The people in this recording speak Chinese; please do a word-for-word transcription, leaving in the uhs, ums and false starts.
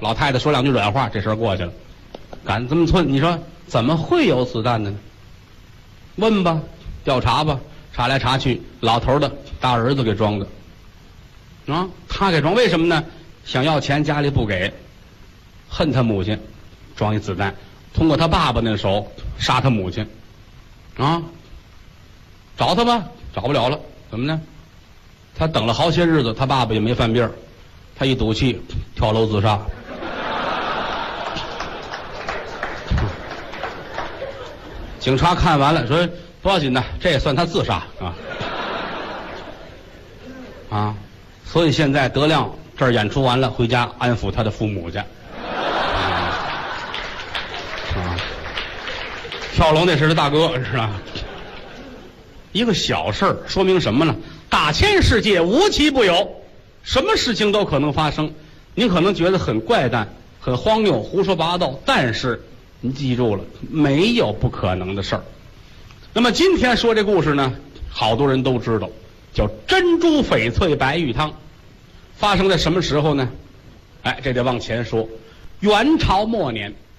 老太太说两句软话，这事儿过去了。赶这么寸，你说怎么会有子弹呢？问吧，调查吧，查来查去，老头的大儿子给装的，啊，他给装，为什么呢？想要钱，家里不给，恨他母亲，装一子弹，通过他爸爸那手杀他母亲，啊，找他吧，找不了了，怎么呢？他等了好些日子，他爸爸也没犯病，他一赌气跳楼自杀。警察看完了说不要紧的，这也算他自杀啊啊！所以现在德亮这儿演出完了，回家安抚他的父母去。啊，啊跳楼那是他大哥，是吧？一个小事儿说明什么呢？大千世界无奇不有，什么事情都可能发生。您可能觉得很怪诞、很荒谬、胡说八道，但是您记住了，没有不可能的事儿。那么今天说这故事呢，好多人都知道，叫珍珠翡翠白玉汤。发生在什么时候呢？哎，这得往前说。元朝末年，